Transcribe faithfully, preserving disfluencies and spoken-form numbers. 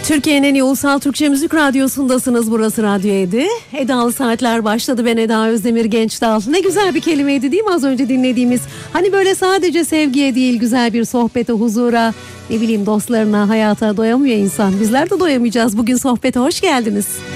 Türkiye'nin en iyi ulusal Türkçe müzik radyosundasınız. Burası Radyo Edi. Edalı Saatler başladı. Ben Eda Özdemir Gençdal. Ne güzel bir kelimeydi değil mi az önce dinlediğimiz? Hani böyle sadece sevgiye değil, güzel bir sohbete, huzura, ne bileyim dostlarına, hayata doyamıyor insan. Bizler de doyamayacağız. Bugün sohbete hoş geldiniz.